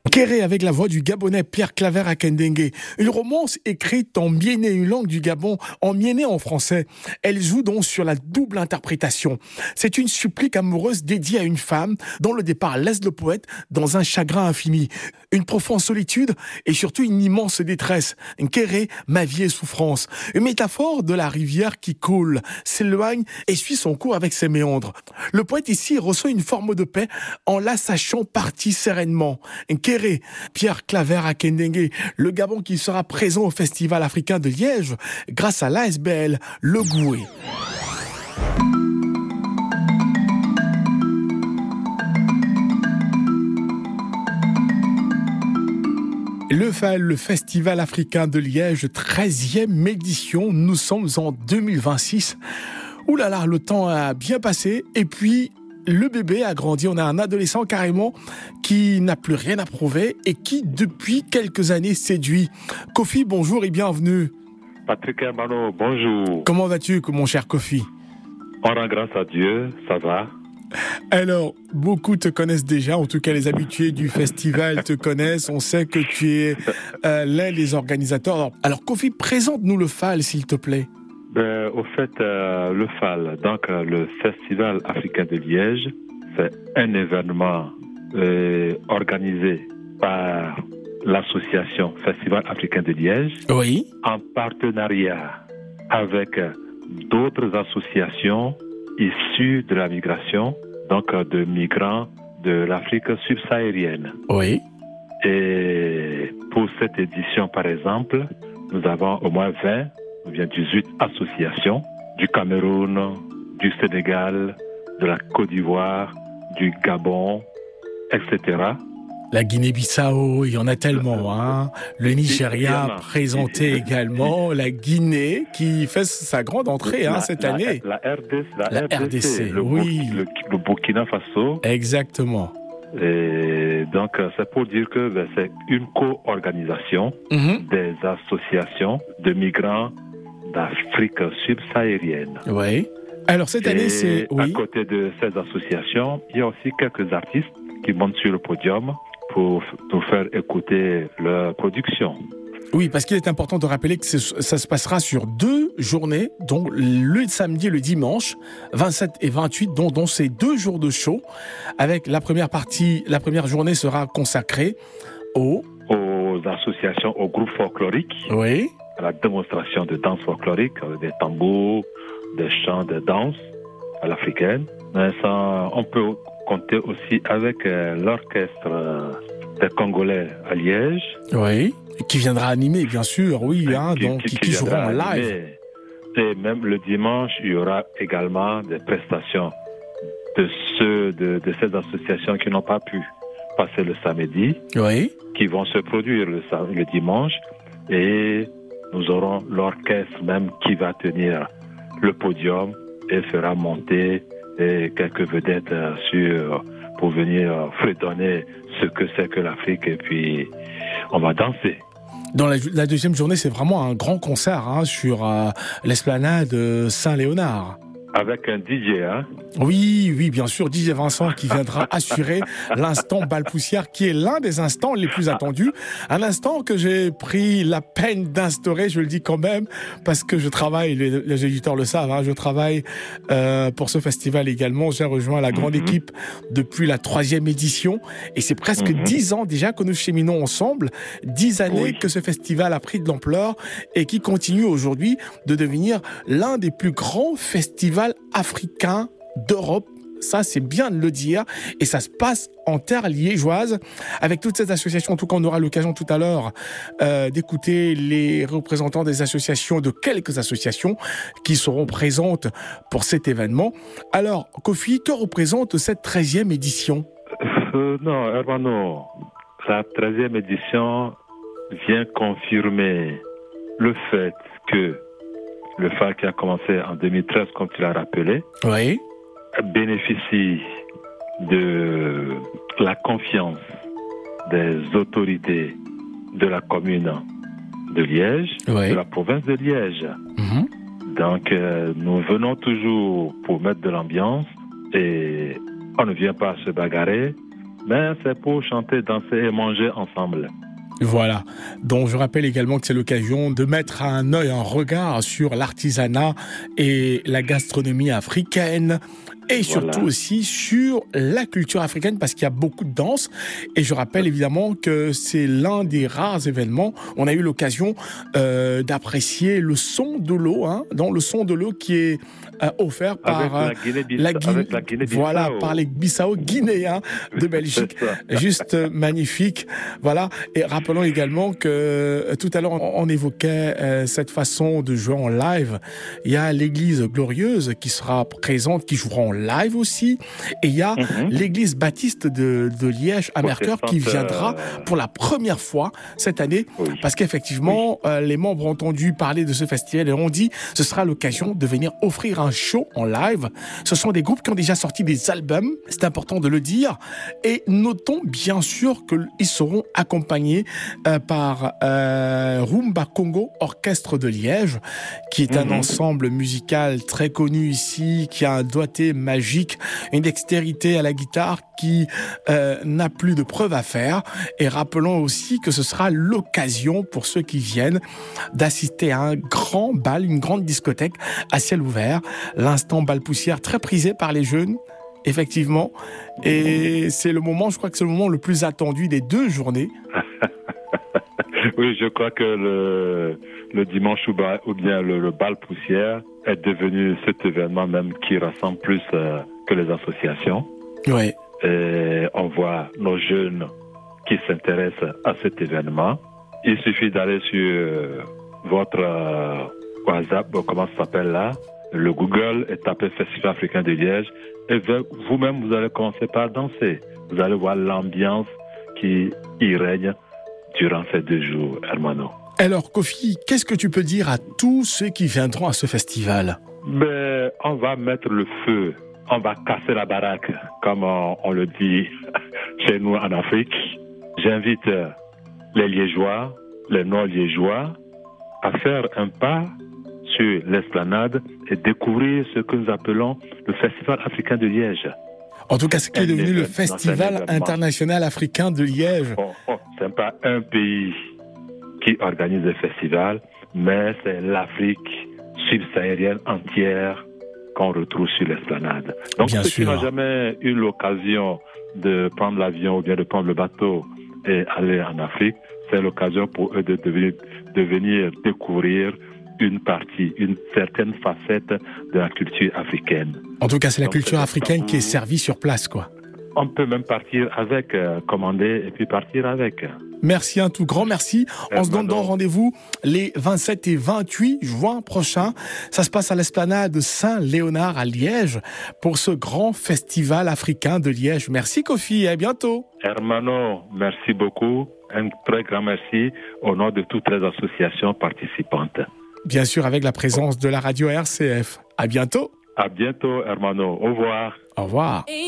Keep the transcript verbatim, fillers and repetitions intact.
Kéré avec la voix du Gabonais Pierre Claver Akendengue. Une romance écrite en miéné, une langue du Gabon, en miéné en français. Elle joue donc sur la double interprétation. C'est une supplique amoureuse dédiée à une femme dont le départ laisse le poète dans un chagrin infini. Une profonde solitude et surtout une immense détresse. Kéré, ma vie est souffrance. Une métaphore de la rivière qui coule, s'éloigne et suit son cours avec ses méandres. Le poète ici reçoit une forme de paix en la sachant partie sereinement. Kéré, Pierre Claver Akendengue, le Gabon qui sera présent au Festival africain de Liège grâce à l'A S B L Le Goué. Le F A L, le Festival africain de Liège, treizième édition, nous sommes en deux mille vingt-six. Ouh là là, le temps a bien passé et puis le bébé a grandi. On a un adolescent carrément qui n'a plus rien à prouver et qui depuis quelques années séduit. Kofi, bonjour et bienvenue. Patrick Hermano, bonjour. Comment vas-tu, mon cher Kofi? On rend grâce à Dieu, ça va. Alors, beaucoup te connaissent déjà, en tout cas les habitués du festival te connaissent. On sait que tu es euh, l'un des organisateurs. Alors, alors Kofi, présente-nous le F A L, s'il te plaît. Ben, au fait, euh, le F A L, donc euh, le Festival africain de Liège, c'est un événement euh, organisé par l'association Festival africain de Liège, oui, en partenariat avec d'autres associations issues de la migration, donc euh, de migrants de l'Afrique subsaharienne. Oui. Et pour cette édition, par exemple, nous avons au moins vingt ou bien dix-huit associations du Cameroun, du Sénégal, de la Côte d'Ivoire, du Gabon, et cetera. La Guinée-Bissau, il y en a tellement, hein. Le Nigeria présenté également, la Guinée qui fait sa grande entrée, hein, la, cette la, année. La R D C, la, la R D C, R D C, le, oui. le, le Burkina Faso. Exactement. Et donc, c'est pour dire que ben, c'est une co-organisation mm-hmm. des associations de migrants d'Afrique subsaharienne. Oui. Alors, cette année, et c'est... Oui. À côté de ces associations, il y a aussi quelques artistes qui montent sur le podium pour nous faire écouter leur production. Oui, parce qu'il est important de rappeler que ça se passera sur deux journées, donc le samedi et le dimanche, vingt-sept et vingt-huit, dont, dont ces deux jours de show, avec la première partie, la première journée sera consacrée aux... aux associations, aux groupes folkloriques, oui, à la démonstration de danse folklorique, des tambours, des chants de danse à l'africaine. Mais ça, on peut compter aussi avec euh, l'orchestre euh, des Congolais à Liège. Oui, qui viendra animer, bien sûr, oui, hein, qui, donc qui, qui, qui jouera en live. Et même le dimanche, il y aura également des prestations de ceux de, de ces associations qui n'ont pas pu passer le samedi, oui, qui vont se produire le, le dimanche, et nous aurons l'orchestre même qui va tenir le podium et fera monter et quelques vedettes euh, sur, pour venir euh, fredonner ce que c'est que l'Afrique, et puis on va danser. Dans la, la deuxième journée, c'est vraiment un grand concert hein, sur euh, l'esplanade Saint-Léonard. Avec un D J, hein? Oui, oui, bien sûr, D J Vincent qui viendra assurer l'instant balle-poussière qui est l'un des instants les plus attendus. Un instant que j'ai pris la peine d'instaurer, je le dis quand même, parce que je travaille, les, les éditeurs le savent, hein, je travaille euh, pour ce festival également. J'ai rejoint la grande mm-hmm. équipe depuis la troisième édition et c'est presque mm-hmm. dix ans déjà que nous cheminons ensemble, dix années oui. que ce festival a pris de l'ampleur et qui continue aujourd'hui de devenir l'un des plus grands festivals africain d'Europe. Ça, c'est bien de le dire. Et ça se passe en terre liégeoise avec toutes ces associations. En tout cas, on aura l'occasion tout à l'heure euh, d'écouter les représentants des associations, de quelques associations qui seront présentes pour cet événement. Alors, Kofi, que représente cette treizième édition? euh, Non, Hermano, la treizième édition vient confirmer le fait que le F A L qui a commencé en deux mille treize, comme tu l'as rappelé, oui. bénéficie de la confiance des autorités de la commune de Liège, oui. de la province de Liège. Mm-hmm. Donc, euh, nous venons toujours pour mettre de l'ambiance et on ne vient pas se bagarrer, mais c'est pour chanter, danser et manger ensemble. Voilà. Donc, je rappelle également que c'est l'occasion de mettre un œil, un regard sur l'artisanat et la gastronomie africaine. Et surtout voilà. aussi sur la culture africaine, parce qu'il y a beaucoup de danse. Et je rappelle évidemment que c'est l'un des rares événements. On a eu l'occasion euh, d'apprécier le son de l'eau, hein, dans le son de l'eau qui est euh, offert par la Guinée-Bissau, la Guinée, avec la Guinée-Bissau. Voilà, par les Bissau guinéens de Belgique, juste magnifique. Voilà. Et rappelons également que euh, tout à l'heure on évoquait euh, cette façon de jouer en live. Il y a l'Église glorieuse qui sera présente, qui jouera en live aussi, et il y a mm-hmm. l'église baptiste de, de Liège à Mercœur qui viendra pour la première fois cette année, oui. parce qu'effectivement oui. euh, les membres ont entendu parler de ce festival et ont dit ce sera l'occasion de venir offrir un show en live. Ce sont des groupes qui ont déjà sorti des albums, c'est important de le dire, et notons bien sûr qu'ils seront accompagnés euh, par euh, Rumba Congo Orchestre de Liège, qui est mm-hmm. un ensemble musical très connu ici, qui a un doigté magique, une dextérité à la guitare qui euh, n'a plus de preuves à faire. Et rappelons aussi que ce sera l'occasion pour ceux qui viennent d'assister à un grand bal, une grande discothèque à ciel ouvert. L'instant bal poussière très prisé par les jeunes, effectivement. Et c'est le moment, je crois que c'est le moment le plus attendu des deux journées. Oui, je crois que le, le dimanche ou, ba, ou bien le, le bal poussière est devenu cet événement même qui rassemble plus euh, que les associations. Oui. Et on voit nos jeunes qui s'intéressent à cet événement. Il suffit d'aller sur euh, votre euh, WhatsApp, comment ça s'appelle là, le Google, et taper Festival africain de Liège. Et vous-même, vous allez commencer par danser. Vous allez voir l'ambiance qui y règne durant ces deux jours, Hermano. Alors, Kofi, qu'est-ce que tu peux dire à tous ceux qui viendront à ce festival? Ben, on va mettre le feu, on va casser la baraque, comme on, on le dit chez nous en Afrique. J'invite les Liégeois, les non-Liégeois, à faire un pas sur l'esplanade et découvrir ce que nous appelons le Festival africain de Liège. En tout cas, ce qui est devenu le Festival international africain de Liège. Oh, oh, c'est pas un pays qui organise le festival, mais c'est l'Afrique subsaharienne entière qu'on retrouve sur l'esplanade. Donc, Bien ceux sûr. qui n'ont jamais eu l'occasion de prendre l'avion ou bien de prendre le bateau et aller en Afrique, c'est l'occasion pour eux de, de, de venir découvrir une partie, une certaine facette de la culture africaine. En tout cas, c'est la Donc, culture c'est africaine où... qui est servie sur place, quoi. On peut même partir avec, euh, commander et puis partir avec. Merci, un tout grand merci. On se donne donc rendez-vous les vingt-sept et vingt-huit juin prochains. Ça se passe à l'esplanade Saint-Léonard à Liège pour ce grand festival africain de Liège. Merci Kofi et à bientôt. Hermano, merci beaucoup. Un très grand merci au nom de toutes les associations participantes. Bien sûr, avec la présence de la radio R C F. À bientôt. À bientôt, Hermano. Au revoir. Au revoir.